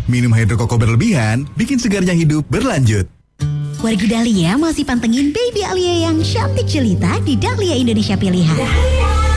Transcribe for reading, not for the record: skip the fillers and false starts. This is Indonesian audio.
Minum hidrokoko berlebihan bikin segarnya hidup berlanjut. Wargi Dahlia masih pantengin baby Alia yang cantik jelita di Dahlia Indonesia Pilihan.